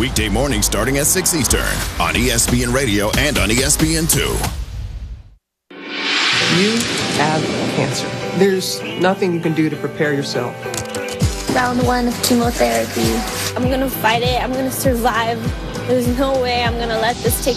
Weekday mornings starting at 6 Eastern on ESPN Radio and on ESPN2. You have cancer. There's nothing you can do to prepare yourself. Round 1 of chemotherapy. I'm going to fight it. I'm going to survive. There's no way I'm going to let this take